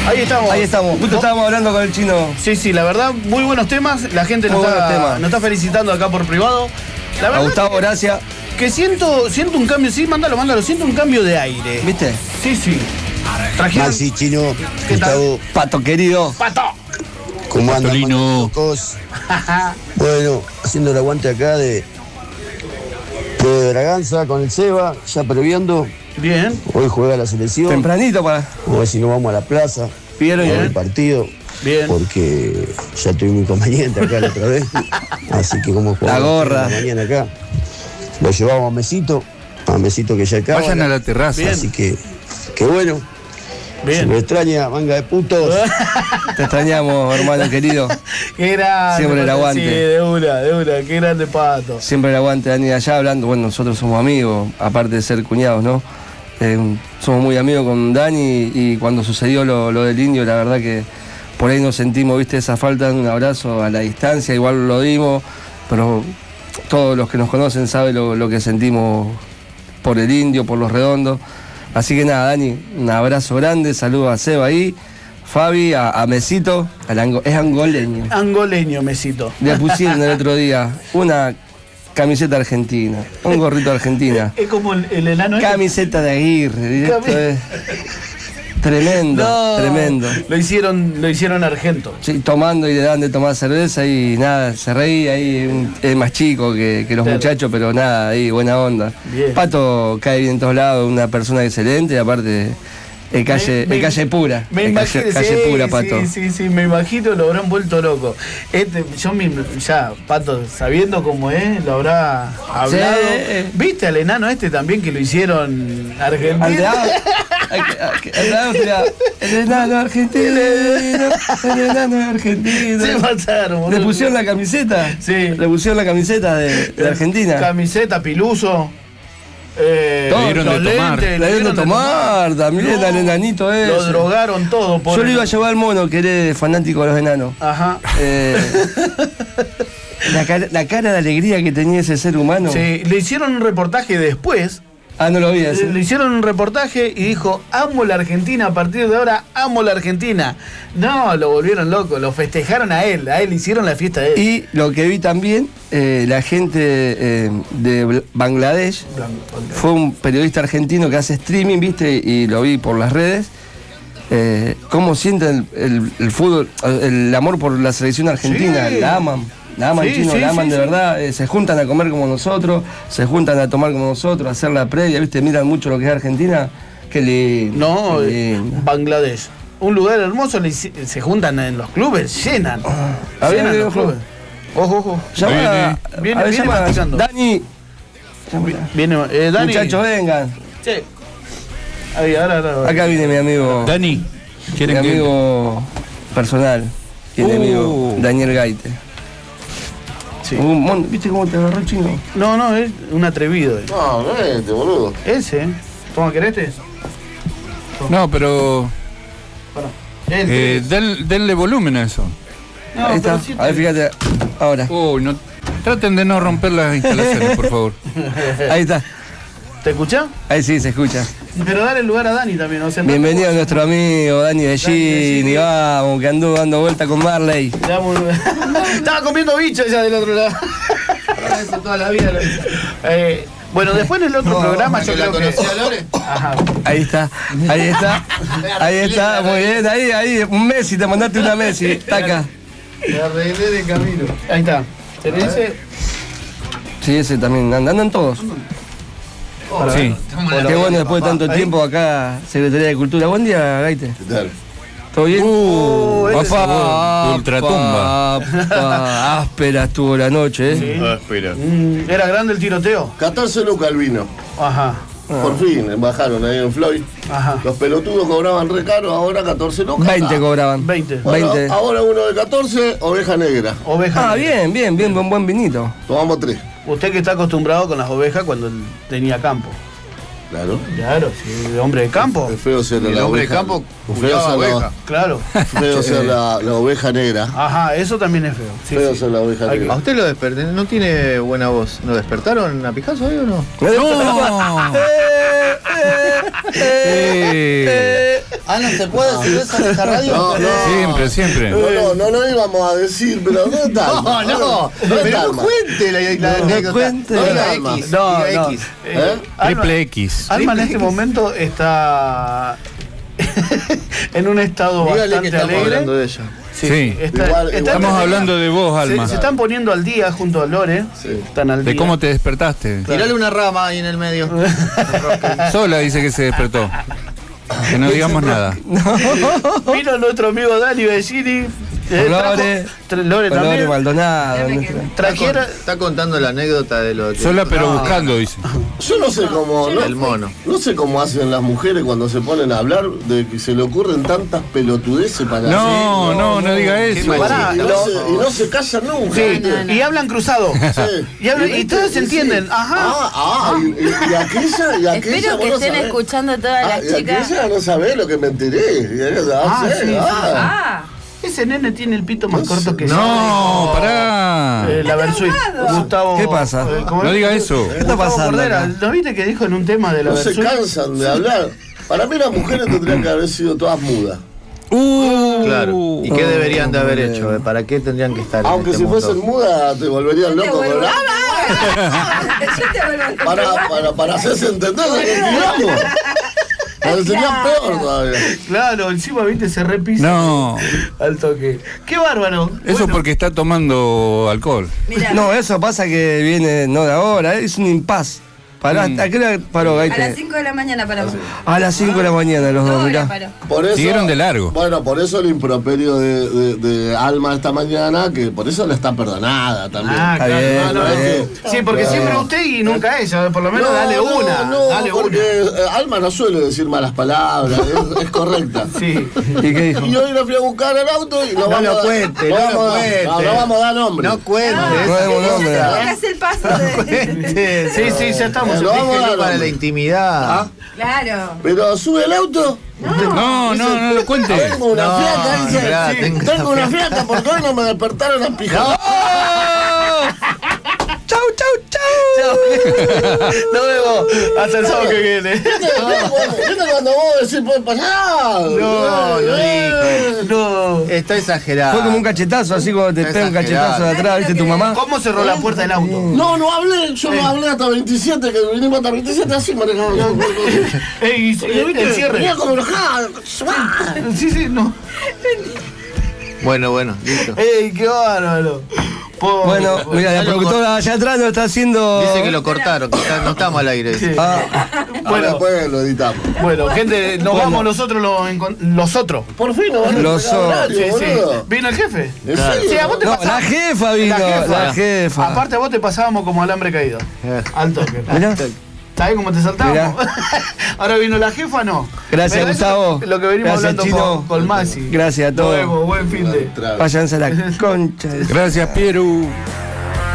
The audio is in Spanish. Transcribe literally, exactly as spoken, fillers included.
Ahí estamos. Ahí estamos. Justo estábamos hablando con el chino. Sí, sí, la verdad, muy buenos temas. La gente nos está, nos está felicitando acá por privado. La verdad, a Gustavo, gracias. Que siento, siento un cambio, sí, mándalo, mándalo, siento un cambio de aire. ¿Viste? Sí, sí. Trajeron... Maxi, Chino, Gustavo. Pato, querido. Pato. ¿Cómo andan, locos? Bueno, haciendo el aguante acá de, de Braganza con el Seba, ya previendo. Bien. Hoy juega la selección. Tempranito para. Vamos a ver si no vamos a la plaza. Vieron el partido. Bien. Porque ya tuve mi inconveniente acá la otra vez. Así que como la gorra. Mañana acá. Lo llevamos a Mesito. A Mesito que ya acaba. Vayan a la terraza. Bien. Así que, que bueno. Bien. Se me extraña, manga de putos. Te extrañamos, hermano querido. Qué grande. Siempre el aguante. Sí, de una, de una. Qué grande, Pato. Siempre el aguante, Dani. Allá hablando, bueno, nosotros somos amigos, aparte de ser cuñados, ¿no? Eh, somos muy amigos con Dani y cuando sucedió lo, lo del indio, la verdad que por ahí nos sentimos, viste, esa falta de un abrazo a la distancia, igual lo dimos, pero todos los que nos conocen saben lo, lo que sentimos por el indio, por los redondos. Así que nada, Dani, un abrazo grande, saludos a Seba ahí, Fabi, a, a Mesito, al ango, es angoleño. Angoleño, Mesito. Le pusieron el otro día una camiseta argentina, un gorrito argentina. Es como el, el enano. Camiseta de Aguirre, Cami... es tremendo, no, tremendo. Lo hicieron, lo hicieron argento. Sí, tomando y le dan de tomar cerveza y nada, se reía ahí, es más chico que, que los claro. muchachos, pero nada, ahí, buena onda. Bien. Pato cae bien en todos lados, una persona excelente, y aparte es calle, me, me, calle pura. Me imagino, calle, calle sí, pura, Pato. Sí, sí, sí, me imagino, lo habrán vuelto loco. Este, yo me, ya, Pato, sabiendo cómo es, lo habrá hablado. Sí. ¿Viste al enano este también que lo hicieron argentino? El enano argentino, el enano argentino. Se mataron. ¿Le pusieron la camiseta? Sí. Le pusieron la camiseta de, de Argentina. Camiseta, piluso. Eh, todo, le dieron de lentes, tomar. Le dieron de tomar, también no, al enanito ese. Lo drogaron todo. Por Yo lo iba a llevar al mono, que eres fanático de los enanos. Ajá. Eh, la, cara, la cara de alegría que tenía ese ser humano. Sí, le hicieron un reportaje después. Ah, no lo vi así. Le hicieron un reportaje y dijo, amo la Argentina, a partir de ahora amo la Argentina. No, lo volvieron loco, lo festejaron a él, a él le hicieron la fiesta a él. Y lo que vi también, eh, la gente eh, de Bangladesh, fue un periodista argentino que hace streaming, viste, y lo vi por las redes. Eh, cómo sienten el, el, el fútbol, el amor por la selección argentina, sí. la aman. La aman, sí, chino, sí, la aman sí, de sí. verdad, eh, se juntan a comer como nosotros, se juntan a tomar como nosotros, a hacer la previa, ¿viste? Miran mucho lo que es Argentina, qué lindo. No, qué lindo. Bangladesh, un lugar hermoso, se juntan en los clubes, llenan. Ah, llenan bien, los ojo. clubes. Ojo, ojo. Llama, viene, a, viene, a ver, viene llama, Dani. Viene, eh, Dani. Muchachos, vengan. Sí. Ahí, ahora, ahora, ahora. Acá viene mi amigo. Dani. Mi amigo que... personal. Tiene uh. amigo Daniel Gaite. Sí. Un, ¿Viste cómo te agarró el chino? No, no, es un atrevido. No, no es este, boludo. Ese. Toma, ¿querés este? No, pero... Bueno, eh, del, denle volumen a eso. No, ahí está. Sí a ver, fíjate. Ahora. Uy, no, traten de no romper las instalaciones, por favor. Ahí está. ¿Te escuchás? Ahí sí, se escucha. Pero dale el lugar a Dani también. O sea, bienvenido a nuestro amigo Dani Bellini, vamos, que anduvo dando vuelta con Marley. Estaba comiendo bicho ella del otro lado. Eso toda la vida lo hizo. Eh, bueno, después en el otro no, programa yo creo que... Ajá. Ahí está, ahí está, ahí está, muy bien, ahí, ahí, un Messi, te mandaste una Messi, taca. Me arreglé de camino. Ahí está. ¿Tenés ese? Sí, ese también, andan todos. Oh, sí. Qué bueno, después de tanto tiempo acá, Secretaría de Cultura. Buen día, Gaite. ¿Qué tal? ¿Todo bien? Uh, papá, ultratumba. Papá, áspera estuvo la noche, ¿eh? Sí. Áspera. Mm, ¿Era grande el tiroteo? catorce lucas el vino. Ajá. Por ah. fin, bajaron ahí en Floyd. Ajá. Los pelotudos cobraban re caro, ahora catorce lucas. veinte cobraban. veinte. Bueno, veinte. Ahora uno de catorce, oveja negra. Oveja ah, negra. bien, bien, bien, buen, buen vinito. Tomamos tres. Usted que está acostumbrado con las ovejas cuando tenía campo. Claro. Claro, sí, hombre de campo. Es feo ser el la hombre oveja. de campo, feo ser oveja. la, claro. feo ser la, la oveja negra. Ajá, eso también es feo. Sí, feo sí. ser la oveja negra. ¿A usted lo despertaron? ¿No tiene buena voz? ¿Lo despertaron a pijazo hoy o no? ¡No! Eh, Eh, Ah, ¿no se puede decir eso en esta radio? No, no. Siempre, siempre. No, no, no lo íbamos a decir, pero ¿dónde está? No, no, pero no cuente la, la No anécdota. cuente. No, No, la no, X. no, diga no. X. ¿Eh? Triple X. Alma en este momento está en un estado Dígale que bastante estamos alegre. hablando de ella. Sí. Está- Igual- está- Estamos hablando de vos, se, Alma. se están poniendo al día junto a Lore. Sí. Están al De día. cómo te despertaste. Tirale una rama ahí en el medio. Sola dice que se despertó. Que no digamos nada. Vino nuestro amigo Dani Vecini. eh, Lore. trajo- tra- Lore Colores también. Maldonado. Trajera. Está contando la anécdota de lo que... Sola pero No, buscando, dice. Yo no sé cómo. No, El mono. no sé cómo hacen las mujeres cuando se ponen a hablar de que se le ocurren tantas pelotudeces para No, no, no diga eso. Qué Pará, Y no, lo- se, y no se callan nunca. Sí, No, no. y hablan cruzado. Sí. Y, hablan- y viste, todos se sí. entienden. Ajá. Ah, ah, y, y- y aquella, y aquella. Espero que vos no estén sabés. escuchando todas Ah, las y chicas. aquella no sabe lo que me enteré. Y ella, Ah, ah, sí, sí. ah. Ah, Ese nene tiene el pito más No corto sé. que No, pará. Eh, la Versuit. Gustavo. ¿Qué pasa? eh, ¿cómo No es? diga eso. ¿Qué está Gustavo pasando Cordera, acá? ¿no viste que dijo en un tema de la No se Versuit? cansan de hablar. Para mí las mujeres tendrían que haber sido todas mudas. Uh, Claro. ¿Y qué deberían de haber hecho? eh? ¿Para qué tendrían que estar Aunque en este si mundo? fuesen mudas te volverían yo te loco. vuelvo pero- a- Yo te vuelvo a- Para, para, para hacerse entender lo que tiramos. Pero sería peor todavía. Claro, encima, viste, se repisa. No. Al toque. ¡Qué bárbaro! Eso Bueno, porque está tomando alcohol. Mira, No, eso pasa que viene no de ahora, es un impas. Pará, Mm. ¿a qué hora paró a Gaite? las cinco de la mañana paramos. A las cinco de la mañana los dos, No, mirá. ya paró. Por eso, Siguieron de largo. Bueno, por eso el improperio de, de, de Alma esta mañana, que por eso no está perdonada también. Ah, Está claro. bien, no, no, está es bien. que- sí, porque No. siempre usted y nunca ella. Por lo menos dale una. No, no, dale porque una. eh, Alma no suele decir malas palabras, es, es correcta. Sí. ¿Y qué dijo? Y hoy la fui a buscar al auto y no, No vamos lo a dar- cuente, no no lo vamos a dar- cuente. No, no vamos a dar nombre. No cuentes. No demos nombre. Tengo que hacer el paso de... Sí, sí, ya estamos. No, vamos a Déjelo dar para la nombre. intimidad. Ah, Claro. pero sube el auto. No, no, no lo cuente. Tengo una No, fiaca, dice. mirá, Sí, tengo tengo una una fiaca porque hoy no me despertaron a pijama. ¡Chau, chau, chau! Nos vemos. Hasta el sábado que viene. ¿Viste ¿Viste cuando vos decís puede pasar? No, no Eh, No. Está exagerado. Fue como un cachetazo, así cuando te Está pega un exagerado. cachetazo de atrás, ¿viste tu mamá? ¿Cómo cerró la puerta del auto? No, no hablé, yo no hablé hasta veintisiete, que vinimos hasta veintisiete así manejamos. Ey, y- y- el cierre. Venía como enojado. Sí, sí, no. Bueno, bueno, listo. Ey, qué bárbaro. Pobre, Bueno, pobre. mira, Ya la lo productora allá atrás nos está haciendo. Dice que lo cortaron, que está- no estamos al aire. Sí. Ah, Bueno, Bueno, después lo editamos. bueno, gente, nos vamos nosotros los, encon- los otros. Por fin nos van a Los pegar horario, Sí, sí. boludo. ¿Vino el jefe? ¿En serio? Sí, a vos te no, pasaba- la jefa vino, La jefa. la jefa. Aparte a vos te pasábamos como alambre caído. Eh. Al toque. Mirá. ¿Sabés cómo te saltábamos? Ahora vino la jefa, ¿no? Gracias, Pero eso Gustavo. es lo que venimos Gracias, hablando Chino. con, con Masi. Gracias a Nos todos. vemos, buen fin de. Otra vez. Váyanse a la concha. Gracias, Piero.